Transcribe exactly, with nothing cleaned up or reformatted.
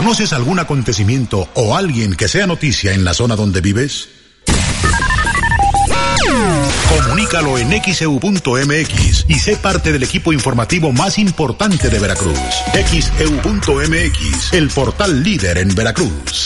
¿Conoces algún acontecimiento o alguien que sea noticia en la zona donde vives? Comunícalo en X E U punto M X y sé parte del equipo informativo más importante de Veracruz. X E U punto M X, el portal líder en Veracruz.